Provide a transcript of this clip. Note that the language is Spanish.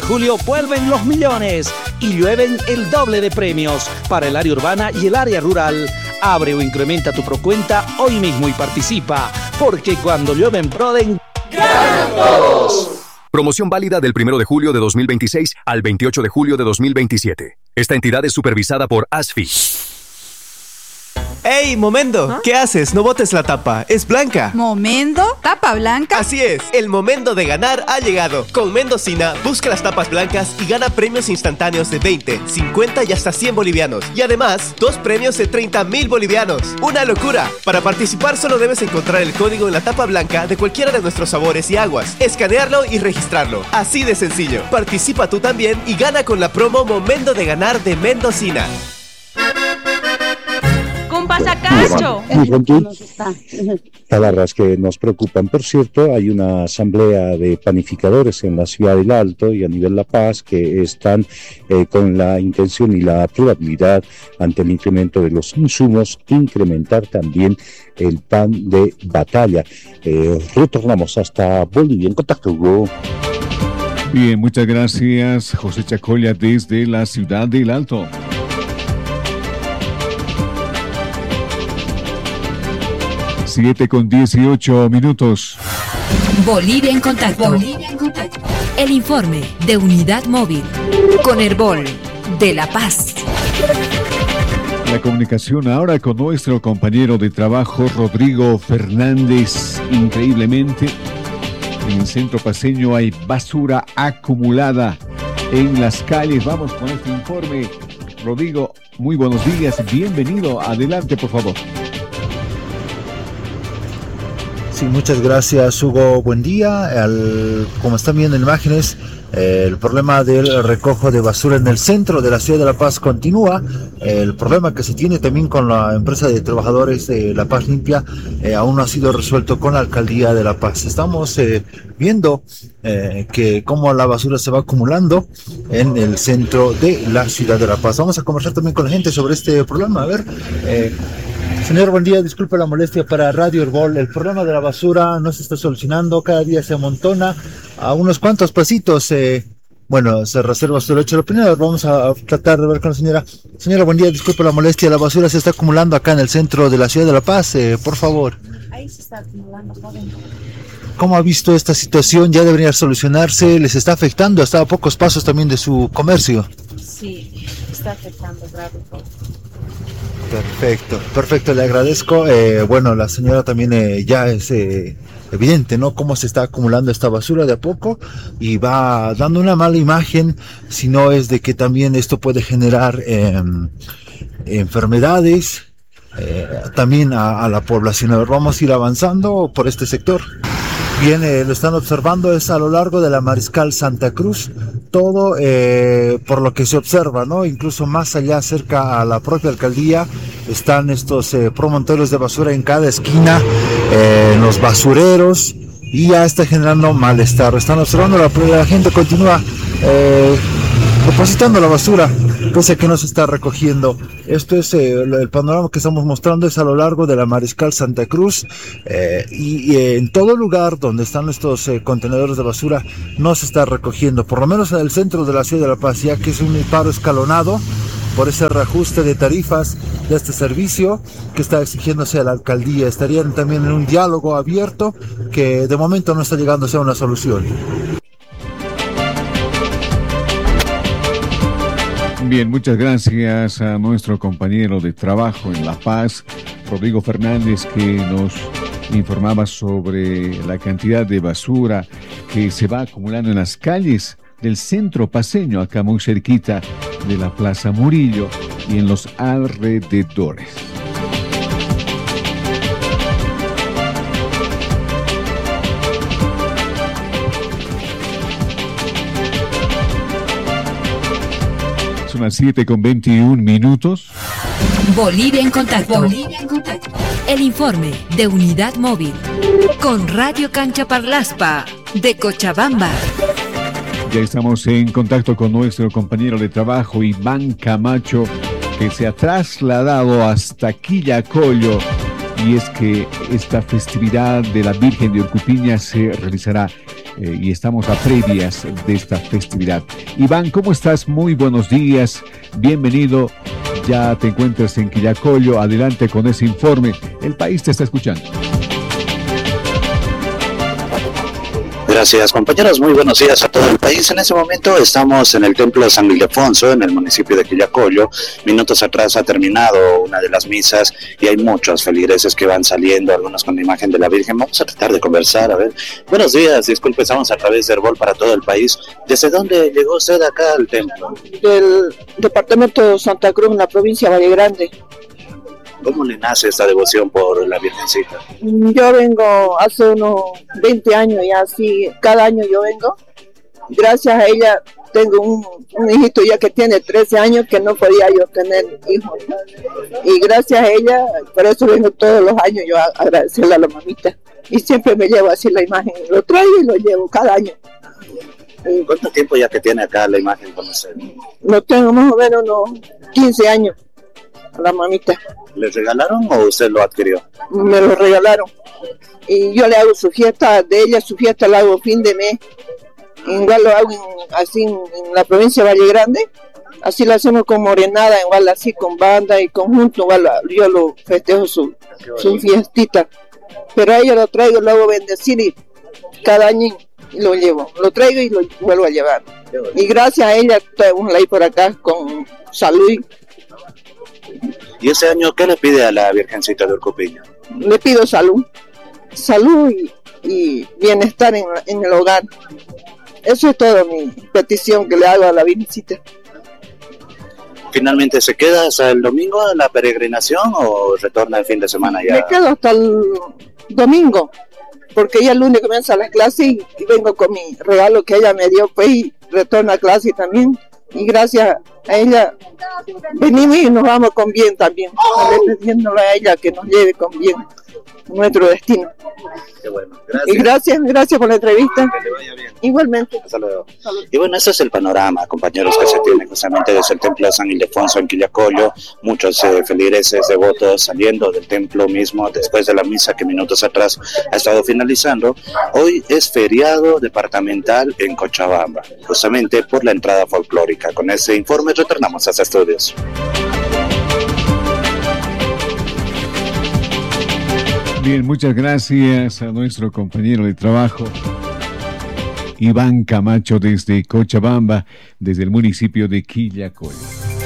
julio vuelven los millones y llueven el doble de premios para el área urbana y el área rural. Abre o incrementa tu procuenta hoy mismo y participa, porque cuando llueve en Proden, ¡ganan todos! Promoción válida del 1 de julio de 2026 al 28 de julio de 2027. Esta entidad es supervisada por ASFI. ¡Ey, Momendo! ¿Qué haces? No botes la tapa, es blanca. ¿Momendo? ¿Tapa blanca? Así es, el momento de ganar ha llegado. Con Mendocina, busca las tapas blancas y gana premios instantáneos de 20, 50 y hasta 100 bolivianos. Y además, 2 premios de 30.000 bolivianos. ¡Una locura! Para participar solo debes encontrar el código en la tapa blanca de cualquiera de nuestros sabores y aguas, escanearlo y registrarlo. Así de sencillo. Participa tú también y gana con la promo Momento de Ganar de Mendocina. Pasacacho. Palabras que nos preocupan. Por cierto, hay una asamblea de panificadores en la ciudad del Alto y a nivel La Paz que están con la intención y la probabilidad ante el incremento de los insumos, incrementar también el pan de batalla. Retornamos hasta Bolivia en contacto, Hugo. Bien, muchas gracias, José Chacolla, desde la ciudad del Alto. 7:18. Bolivia en contacto. Bolivia en contacto. El informe de Unidad Móvil con Herbol de La Paz. La comunicación ahora con nuestro compañero de trabajo Rodrigo Fernández. Increíblemente, en el centro paceño hay basura acumulada en las calles. Vamos con este informe. Rodrigo, muy buenos días, bienvenido. Adelante, por favor. Sí, muchas gracias, Hugo. Buen día. Como están viendo en imágenes, el problema del recojo de basura en el centro de la ciudad de La Paz continúa. El problema que se tiene también con la empresa de trabajadores de La Paz Limpia aún no ha sido resuelto con la alcaldía de La Paz. Estamos viendo que cómo la basura se va acumulando en el centro de la ciudad de La Paz. Vamos a conversar también con la gente sobre este problema. A ver, señor, buen día, disculpe la molestia para Radio Herbol. El problema de la basura no se está solucionando, cada día se amontona a unos cuantos pasitos. Bueno, se reserva su derecho a la opinión. Vamos a tratar de ver con la señora. Señora, buen día, disculpe la molestia. La basura se está acumulando acá en el centro de la ciudad de La Paz, por favor. Ahí se está acumulando, joven. ¿Cómo ha visto esta situación? ¿Ya debería solucionarse? ¿Les está afectando hasta a pocos pasos también de su comercio? Sí, está afectando grave todo. Perfecto, le agradezco. Bueno, la señora también ya es evidente, ¿no? Cómo se está acumulando esta basura de a poco y va dando una mala imagen, si no es de que también esto puede generar enfermedades también a la población. A ver, vamos a ir avanzando por este sector. Bien, lo están observando, es a lo largo de la Mariscal Santa Cruz, todo por lo que se observa, ¿no? Incluso más allá, cerca a la propia alcaldía, están estos promontorios de basura en cada esquina, en los basureros, y ya está generando malestar. Están observando, la gente continúa depositando la basura, pese a que no se está recogiendo. Esto es el panorama que estamos mostrando, es a lo largo de la Mariscal Santa Cruz, y en todo lugar donde están estos contenedores de basura no se está recogiendo, por lo menos en el centro de la ciudad de La Paz, ya que es un paro escalonado por ese reajuste de tarifas de este servicio que está exigiéndose a la alcaldía. Estarían también en un diálogo abierto que de momento no está llegándose a una solución. Bien, muchas gracias a nuestro compañero de trabajo en La Paz, Rodrigo Fernández, que nos informaba sobre la cantidad de basura que se va acumulando en las calles del centro paceño, acá muy cerquita de la Plaza Murillo y en los alrededores. Son las 7:21. Bolivia en contacto. Bolivia en contacto. El informe de Unidad Móvil con Radio Cancha Parlaspa de Cochabamba. Ya estamos en contacto con nuestro compañero de trabajo Iván Camacho, que se ha trasladado hasta Quillacollo, y es que esta festividad de la Virgen de Urcupiña se realizará y estamos a previas de esta festividad. Iván, ¿cómo estás? Muy buenos días, bienvenido. Ya te encuentras en Quillacollo, adelante con ese informe. El país te está escuchando. Gracias, compañeros. Muy buenos días a todo el país. En ese momento estamos en el Templo de San Ildefonso, en el municipio de Quillacollo. Minutos atrás ha terminado una de las misas y hay muchos feligreses que van saliendo, algunos con la imagen de la Virgen. Vamos a tratar de conversar, a ver. Buenos días, disculpe, estamos a través de Herbol para todo el país. ¿Desde dónde llegó usted acá al templo? Del departamento de Santa Cruz, en la provincia de Valle Grande. ¿Cómo le nace esta devoción por la Virgencita? Yo vengo hace unos 20 años y así, cada año yo vengo. Gracias a ella tengo un hijito ya que tiene 13 años que no podía yo tener hijos. Y gracias a ella, por eso vengo todos los años yo a agradecerle a la mamita. Y siempre me llevo así la imagen, lo traigo y lo llevo cada año. ¿Cuánto tiempo ya que tiene acá la imagen con usted? Lo tengo más o menos unos 15 años, a la mamita. ¿Le regalaron o usted lo adquirió? Me lo regalaron. Y yo le hago su fiesta, de ella su fiesta la hago fin de mes. Igual lo hago así en la provincia de Valle Grande. Así lo hacemos con morenada, igual así con banda y conjunto. Igual yo lo festejo su fiestita. Pero a ella lo traigo, lo hago bendecir y cada año lo llevo. Lo traigo y lo vuelvo a llevar. Y gracias a ella estamos ahí por acá con salud. ¿Y ese año qué le pide a la Virgencita de Urcupiño? Le pido salud y bienestar en el hogar. Eso es todo mi petición que le hago a la Virgencita. ¿Finalmente se queda hasta el domingo la peregrinación o retorna el fin de semana ya? Me quedo hasta el domingo, porque ya el lunes comienza las clases y vengo con mi regalo que ella me dio, pues, y retorno a clase también. Y gracias a ella venimos y nos vamos con bien también, pidiéndole a ella que nos lleve con bien nuestro destino. Qué bueno, gracias. Y gracias por la entrevista. Que le vaya bien. Igualmente. Hasta luego. Y bueno, ese es el panorama, compañeros, que se tiene justamente desde el Templo de San Ildefonso en Quillacollo. Muchos feligreses devotos saliendo del templo mismo después de la misa que minutos atrás ha estado finalizando. Hoy es feriado departamental en Cochabamba, justamente por la entrada folclórica. Con ese informe retornamos a estudios. Bien, muchas gracias a nuestro compañero de trabajo, Iván Camacho, desde Cochabamba, desde el municipio de Quillacollo.